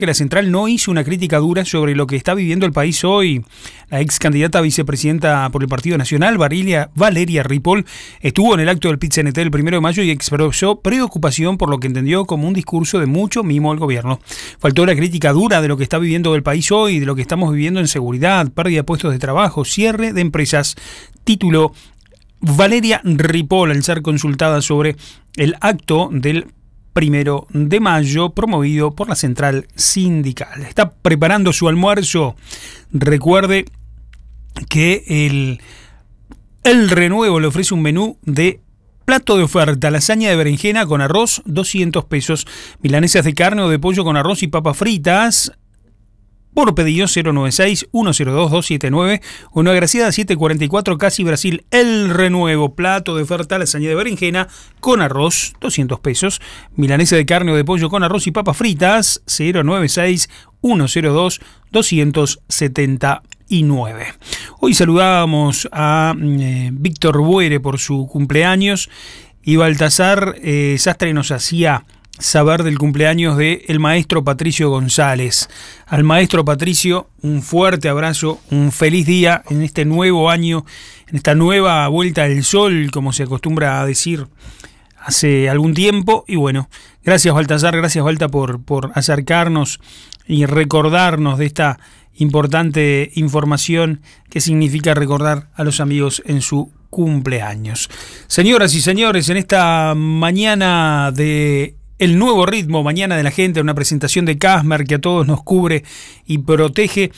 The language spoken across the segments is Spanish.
que la central no hizo una crítica dura sobre lo que está viviendo el país hoy. La ex candidata a vicepresidenta por el Partido Nacional, Valeria Ripoll, estuvo en el acto del PIT-CNT el 1 de mayo y expresó preocupación por lo que entendió como un discurso de mucho mimo al gobierno. Faltó la crítica dura de lo que está viviendo el país hoy, de lo que estamos viviendo en seguridad, pérdida de puestos de trabajo, cierre de empresas. Tituló Valeria Ripoll al ser consultada sobre el acto del 1 de mayo promovido por la central sindical. Está preparando su almuerzo. Recuerde que el Renuevo le ofrece un menú de plato de oferta: lasaña de berenjena con arroz, 200 pesos. Milanesas de carne o de pollo con arroz y papas fritas. Por pedido 096-102-279 o Nueva Graciada 744 Casi Brasil. El Renuevo, plato de oferta, lasaña de berenjena con arroz, 200 pesos. Milanesa de carne o de pollo con arroz y papas fritas, 096-102-279. Hoy saludábamos a Víctor Buere por su cumpleaños y Baltasar Sastre nos hacía saber del cumpleaños de el maestro Patricio González. Al maestro Patricio, un fuerte abrazo, un feliz día en este nuevo año, en esta nueva vuelta del sol, como se acostumbra a decir hace algún tiempo. Y bueno, gracias Baltasar, gracias Balta por acercarnos y recordarnos de esta importante información que significa recordar a los amigos en su cumpleaños. Señoras y señores, en esta mañana de El Nuevo Ritmo, mañana de la gente, una presentación de Casmer que a todos nos cubre y protege,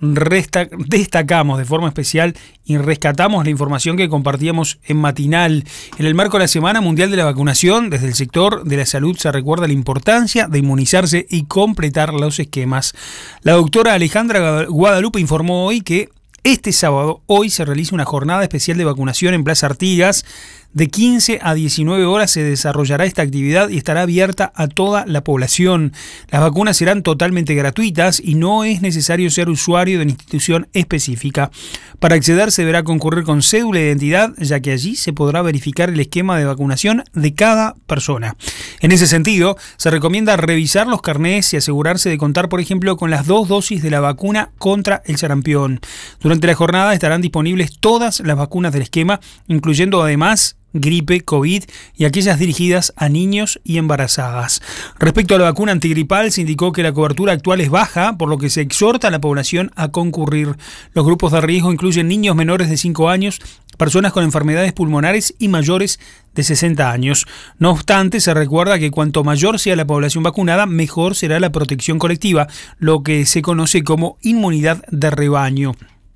destacamos de forma especial y rescatamos la información que compartíamos en Matinal. En el marco de la Semana Mundial de la Vacunación, desde el sector de la salud se recuerda la importancia de inmunizarse y completar los esquemas. La doctora Alejandra Guadalupe informó hoy que este sábado, hoy, se realiza una jornada especial de vacunación en Plaza Artigas. De 15 a 19 horas se desarrollará esta actividad y estará abierta a toda la población. Las vacunas serán totalmente gratuitas y no es necesario ser usuario de una institución específica. Para acceder se deberá concurrir con cédula de identidad, ya que allí se podrá verificar el esquema de vacunación de cada persona. En ese sentido, se recomienda revisar los carnés y asegurarse de contar, por ejemplo, con las 2 dosis de la vacuna contra el sarampión. Durante la jornada estarán disponibles todas las vacunas del esquema, incluyendo además gripe, COVID y aquellas dirigidas a niños y embarazadas. Respecto a la vacuna antigripal, se indicó que la cobertura actual es baja, por lo que se exhorta a la población a concurrir. Los grupos de riesgo incluyen niños menores de 5 años, personas con enfermedades pulmonares y mayores de 60 años. No obstante, se recuerda que cuanto mayor sea la población vacunada, mejor será la protección colectiva, lo que se conoce como inmunidad de rebaño.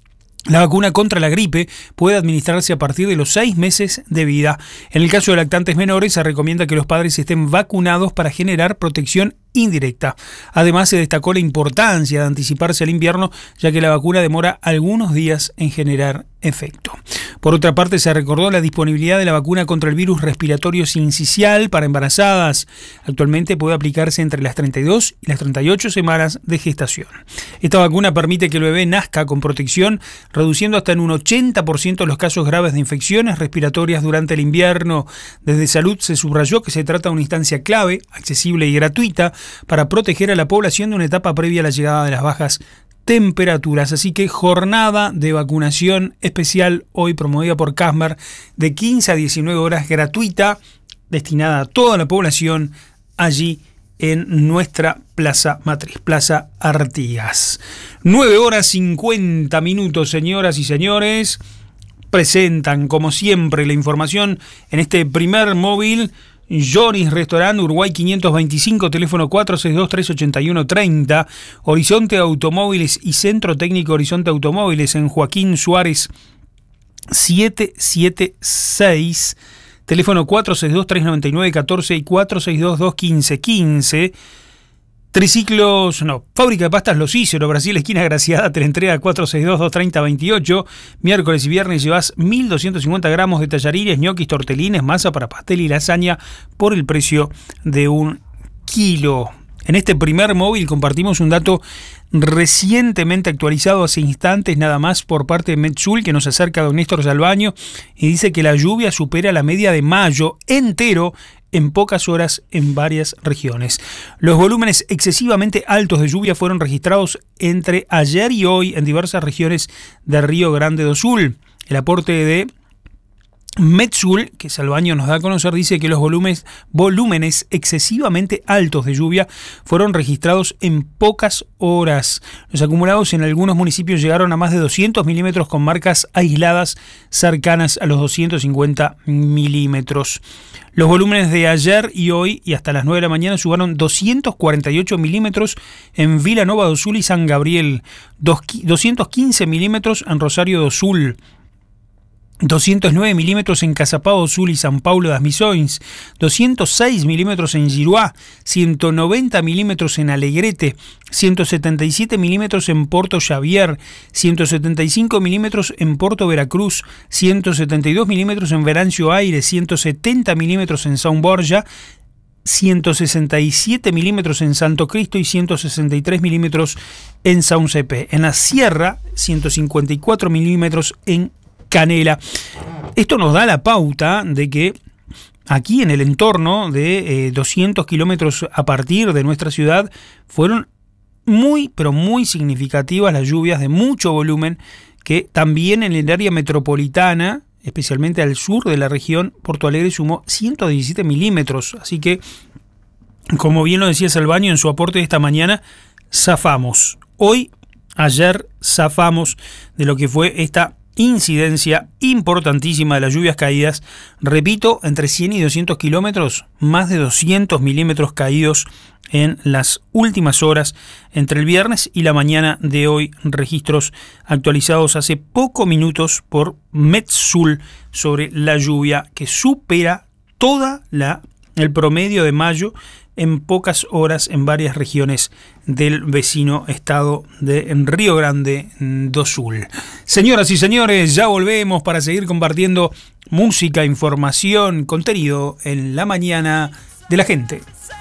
La vacuna contra la gripe puede administrarse a partir de los 6 meses de vida. En el caso de lactantes menores, se recomienda que los padres estén vacunados para generar protección indirecta. Además, se destacó la importancia de anticiparse al invierno, ya que la vacuna demora algunos días en generar efecto. Por otra parte, se recordó la disponibilidad de la vacuna contra el virus respiratorio sincicial para embarazadas. Actualmente puede aplicarse entre las 32 y las 38 semanas de gestación. Esta vacuna permite que el bebé nazca con protección, reduciendo hasta en un 80% los casos graves de infecciones respiratorias durante el invierno. Desde Salud se subrayó que se trata de una instancia clave, accesible y gratuita para proteger a la población de una etapa previa a la llegada de las bajas temperaturas. Así que jornada de vacunación especial hoy promovida por Casmer de 15 a 19 horas, gratuita, destinada a toda la población allí en nuestra plaza matriz, Plaza Artigas. 9 horas 50 minutos, señoras y señores. Presentan, como siempre, la información en este primer móvil. Joris Restaurant, Uruguay 525, teléfono 462-381-30. Horizonte Automóviles y Centro Técnico Horizonte Automóviles en Joaquín Suárez 776, teléfono 462-399-14 y 462-215-15. Triciclos, Fábrica de Pastas Los Cícero, Brasil, esquina Graciada, te la entrega 462-230-28. Miércoles y viernes llevas 1.250 gramos de tallarines, ñoquis, tortelines, masa para pastel y lasaña por el precio de 1 kilo. En este primer móvil compartimos un dato recientemente actualizado hace instantes nada más por parte de Metsul, que nos acerca a don Néstor Salvaño y dice que la lluvia supera la media de mayo entero en pocas horas en varias regiones. Los volúmenes excesivamente altos de lluvia fueron registrados entre ayer y hoy en diversas regiones de Río Grande do Sul. El aporte de Metsul, que Salvaño nos da a conocer, dice que los volúmenes excesivamente altos de lluvia fueron registrados en pocas horas. Los acumulados en algunos municipios llegaron a más de 200 milímetros con marcas aisladas cercanas a los 250 milímetros. Los volúmenes de ayer y hoy y hasta las 9 de la mañana subieron 248 milímetros en Vila Nova do Sul y San Gabriel, 215 milímetros en Rosario do Sul, 209 milímetros en Caçapava do Sul y San Paulo das Missões, 206 milímetros en Giruá, 190 milímetros en Alegrete, 177 milímetros en Porto Xavier, 175 milímetros en Porto Veracruz, 172 milímetros en Venancio Aires, 170 milímetros en São Borja, 167 milímetros en Santo Cristo y 163 milímetros en São Cepé. En la Sierra, 154 milímetros en Canela. Esto nos da la pauta de que aquí en el entorno de 200 kilómetros a partir de nuestra ciudad fueron muy, pero muy significativas las lluvias de mucho volumen, que también en el área metropolitana, especialmente al sur de la región, Porto Alegre sumó 117 milímetros. Así que, como bien lo decía Salvaño en su aporte de esta mañana, zafamos. Hoy, ayer, zafamos de lo que fue esta incidencia importantísima de las lluvias caídas. Repito, entre 100 y 200 kilómetros, más de 200 milímetros caídos en las últimas horas entre el viernes y la mañana de hoy. Registros actualizados hace pocos minutos por Metsul sobre la lluvia, que supera el promedio de mayo en pocas horas en varias regiones del vecino estado de Río Grande do Sul. Señoras y señores, ya volvemos para seguir compartiendo música, información, contenido en la mañana de la gente.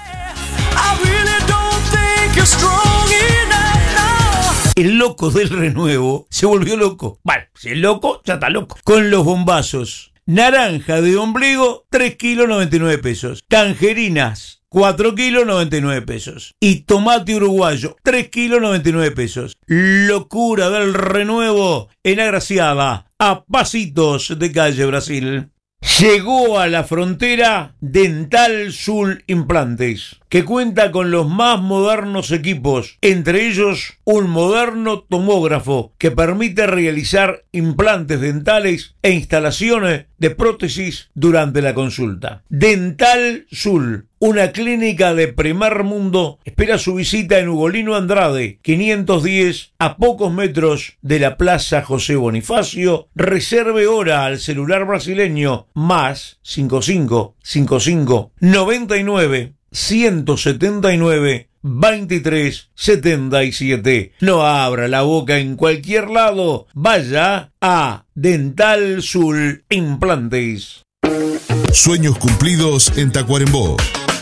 El loco del renuevo se volvió loco. Bueno, si es loco, ya está loco. Con los bombazos. Naranja de ombligo, 3 kilos 99 pesos. Tangerinas, 4 kilos 99 pesos. Y tomate uruguayo, 3 kilos 99 pesos. Locura del renuevo en Agraciada, a pasitos de calle Brasil. Llegó a la frontera Dental Sul Implantes, que cuenta con los más modernos equipos, entre ellos un moderno tomógrafo que permite realizar implantes dentales e instalaciones de prótesis durante la consulta. Dental Sul, una clínica de primer mundo, espera su visita en Ugolino Andrade, 510, a pocos metros de la Plaza José Bonifacio. Reserve hora al celular brasileño más 55 55 99 179 23 77. No abra la boca en cualquier lado. Vaya a Dental Sul Implantes. Sueños cumplidos en Tacuarembó.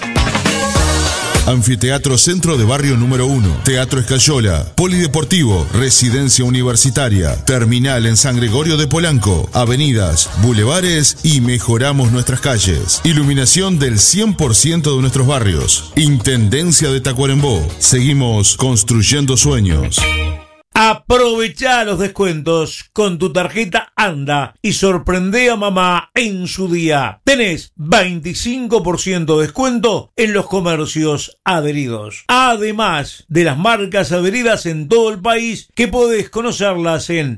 Anfiteatro Centro de Barrio número 1, Teatro Escayola, Polideportivo, Residencia Universitaria, Terminal en San Gregorio de Polanco, avenidas, bulevares y mejoramos nuestras calles. Iluminación del 100% de nuestros barrios. Intendencia de Tacuarembó. Seguimos construyendo sueños. Aprovecha los descuentos con tu tarjeta ANDA y sorprende a mamá en su día. Tenés 25% de descuento en los comercios adheridos. Además de las marcas adheridas en todo el país, que podés conocerlas en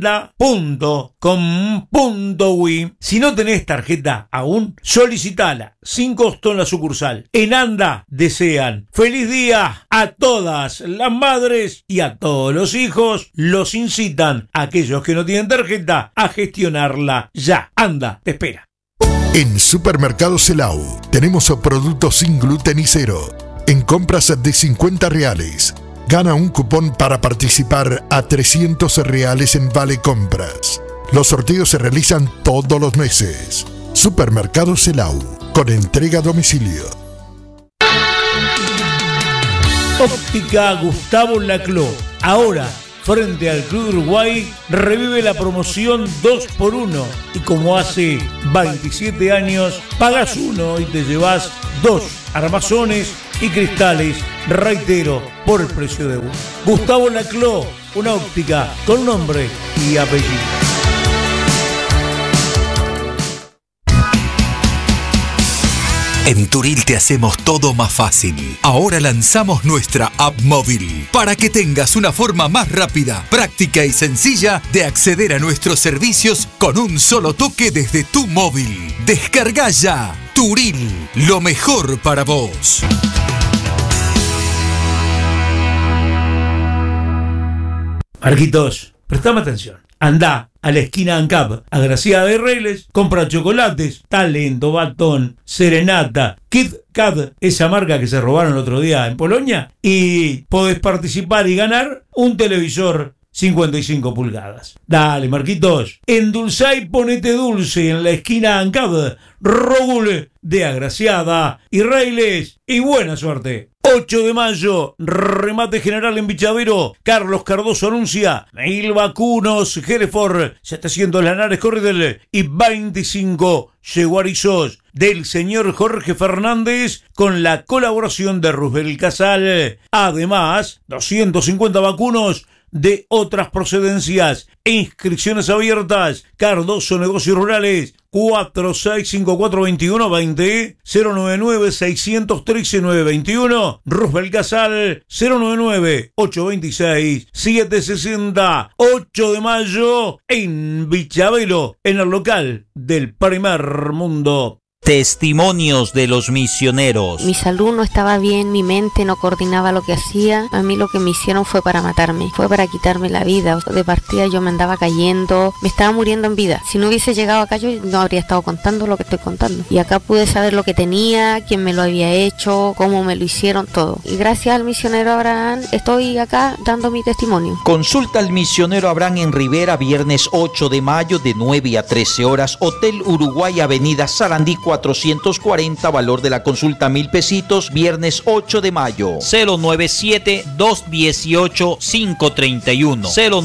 anda.com.uy. Si no tenés tarjeta aún, solicitala sin costo en la sucursal. En ANDA desean feliz día a todas las madres y a todos los hijos. Los incitan a aquellos que no tienen tarjeta a gestionarla ya. ANDA te espera. En Supermercados Celao tenemos productos sin gluten y cero. En compras de 50 reales, gana un cupón para participar a 300 reales en Vale Compras. Los sorteos se realizan todos los meses. Supermercados Celao, con entrega a domicilio. Óptica Gustavo Laclau. Ahora frente al Club Uruguay, revive la promoción 2x1 y como hace 27 años, pagas uno y te llevas 2 armazones y cristales, reitero, por el precio de uno. Gustavo Laclau, una óptica con nombre y apellido. En Turil te hacemos todo más fácil. Ahora lanzamos nuestra app móvil para que tengas una forma más rápida, práctica y sencilla de acceder a nuestros servicios con un solo toque desde tu móvil. Descarga ya Turil, lo mejor para vos. Marquitos, prestame atención. Andá a la esquina ANCAP, agraciada de Reyes, compra chocolates, Talento, Batón, Serenata, Kit Kat, esa marca que se robaron el otro día en Polonia, y podés participar y ganar un televisor 55 pulgadas. Dale, Marquitos, endulzá y ponete dulce en la esquina ANCAP, Rogul de Agraciada y Reyes, y buena suerte. 8 de mayo, remate general en Vichavero. Carlos Cardoso anuncia 1000 vacunos, Hereford, 700 Lanares Corridel y 25 Yeguarizos del señor Jorge Fernández con la colaboración de Roosevelt Casal. Además, 250 vacunos de otras procedencias. Inscripciones abiertas. Cardoso Negocios Rurales 46542120 099-613-921 Roosevelt Casal 099-826-760. 8 de mayo en Vichavelo, en el local del Primer Mundo. Testimonios de los misioneros. Mi salud no estaba bien, mi mente no coordinaba lo que hacía. A mí lo que me hicieron fue para matarme, fue para quitarme la vida. De partida yo me andaba cayendo, me estaba muriendo en vida. Si no hubiese llegado acá yo no habría estado contando lo que estoy contando. Y acá pude saber lo que tenía, quién me lo había hecho, cómo me lo hicieron, todo. Y gracias al misionero Abraham estoy acá dando mi testimonio. Consulta al misionero Abraham en Rivera, viernes 8 de mayo de 9 a 13 horas. Hotel Uruguay, Avenida Sarandí 440, valor de la consulta 1000 pesitos, viernes 8 de mayo. 097-218-531.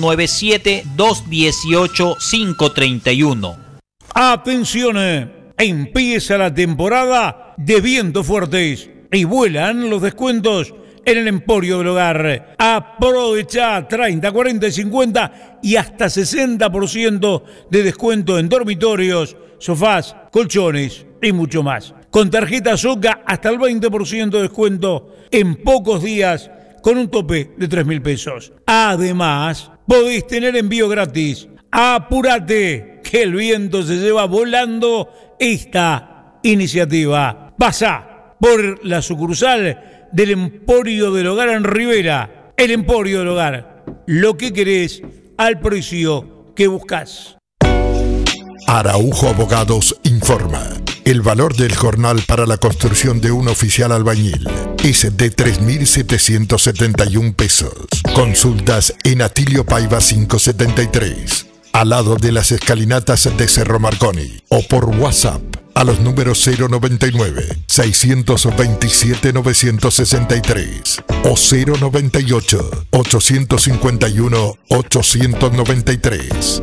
097-218-531. Atención, empieza la temporada de vientos fuertes y vuelan los descuentos en el Emporio del Hogar. Aprovecha 30, 40, 50 y hasta 60% de descuento en dormitorios, sofás, colchones y mucho más. Con tarjeta Soca hasta el 20% de descuento en pocos días con un tope de 3.000 pesos. Además, podéis tener envío gratis. Apúrate, que el viento se lleva volando esta iniciativa. Pasa por la sucursal del Emporio del Hogar en Rivera. El Emporio del Hogar. Lo que querés al precio que buscás. Araujo Abogados informa. El valor del jornal para la construcción de un oficial albañil es de 3.771 pesos. Consultas en Atilio Paiva 573, al lado de las escalinatas de Cerro Marconi, o por WhatsApp a los números 099-627-963 o 098-851-893.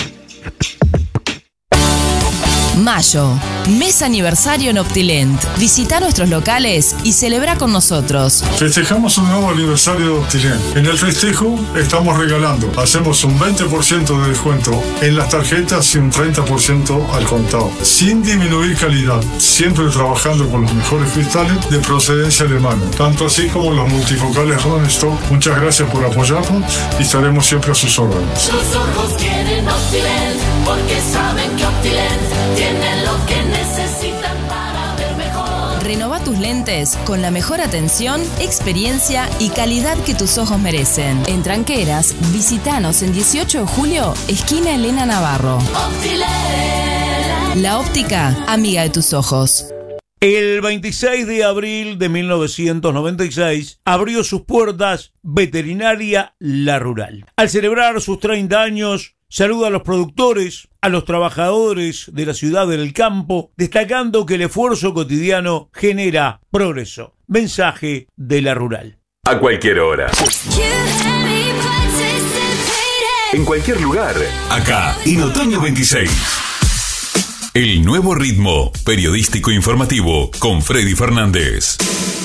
Mayo, mes aniversario en Optilent. Visita nuestros locales y celebra con nosotros. Festejamos un nuevo aniversario de Optilent. En el festejo estamos regalando. Hacemos un 20% de descuento en las tarjetas y un 30% al contado. Sin disminuir calidad. Siempre trabajando con los mejores cristales de procedencia alemana. Tanto así como los multifocales Rodenstock. Muchas gracias por apoyarnos y estaremos siempre a sus órdenes. Sus ojos tienen Optilent porque saben que Optilent tienen lo que necesitan para ver mejor. Renova tus lentes con la mejor atención, experiencia y calidad que tus ojos merecen. En Tranqueras, visitanos en 18 de julio, esquina Elena Navarro. Optilent. La óptica, amiga de tus ojos. El 26 de abril de 1996 abrió sus puertas Veterinaria La Rural. Al celebrar sus 30 años, saluda a los productores, a los trabajadores de la ciudad del campo, destacando que el esfuerzo cotidiano genera progreso. Mensaje de La Rural. A cualquier hora. en cualquier lugar. Acá, en Otoño 26. El nuevo ritmo periodístico informativo con Freddy Fernández.